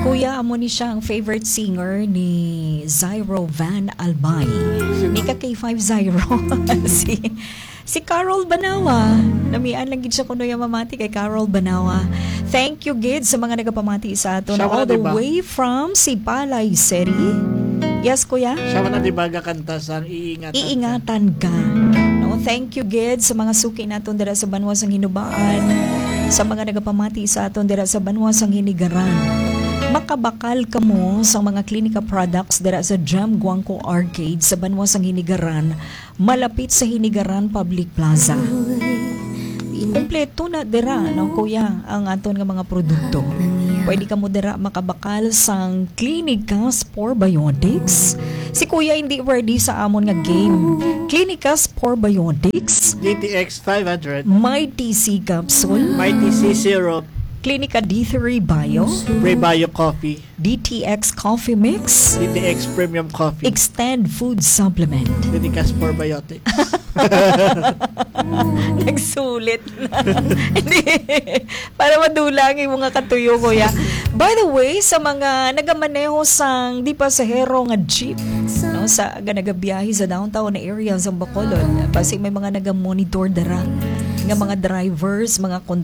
Kuya, amo ni siya ang favorite singer ni Zyro Van Albay. Ni ka K5 Zyro. si Carol Banawa. Namian lang gid siya kuno yung mamati kay Carol Banawa. Thank you gid sa mga nagapamati sa ato na all the way from Sipalay City. Yes, kuya? Siya na di ba kanta sa Iingatan ka. No, thank you gid sa mga suki naton dira sa Banwas ang Hinubaan. Sa mga nagapamati sa aton dira sa Banwas ang Hinigaran. Makabakal ka mo sa mga klinika products dira sa Jam Guangco Arcade sa Banwas ang Hinigaran, malapit sa Hinigaran Public Plaza. Kompleto na dira, no, kuya, ang aton nga mga produkto. Pwede ka mo dira makabakal sang Clinicas for Biotics. Si kuya hindi ready sa amon nga game. Clinicas for Biotics, DTX 500, may TC capsule, may TC syrup, Clinica D3 Bio, Prebio Coffee, DTX Coffee Mix, DTX Premium Coffee, Extend Food Supplement. Clinicas for Biotics. Nagsulit na. Hindi. Para madulang yung mga katuyo, kuya. By the way, sa mga nagamaneho sang di pasahero nga jeep, no, sa nagabiyahe sa downtown na area sa Bacolod, kasi may mga nagamonitor dara nga mga drivers, mga